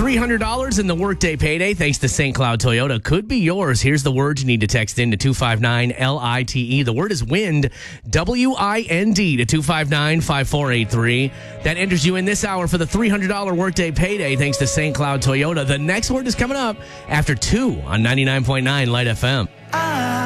$300 in the Workday Payday thanks to St. Cloud Toyota could be yours. Here's the word you need to text in to 259-LITE. The word is wind, W-I-N-D to 259-5483. That enters you in this hour for the $300 Workday Payday thanks to St. Cloud Toyota. The next word is coming up after 2 on 99.9 Light FM.